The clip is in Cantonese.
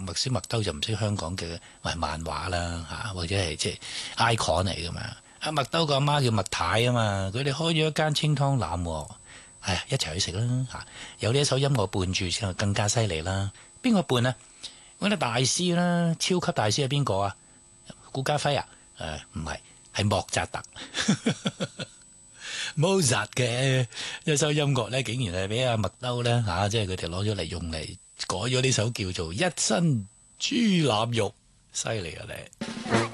麥斯麥兜就唔識香港嘅漫畫啦嚇，或者係即係 icon 嚟噶嘛。阿麥兜個阿媽叫麥太啊嘛，佢哋開咗一間清湯腩喎，係一齊去食啦嚇。有呢一首音樂伴住之後更加犀利啦。邊個伴啊？嗰啲大師啦，超級大師係邊個啊？顧嘉輝啊？唔係，係莫扎特。Mozart 嘅一首音樂咧，竟然係俾阿麥兜咧嚇，即係佢哋攞咗嚟用嚟改咗呢首叫做《一身豬腩肉》，犀利啊你！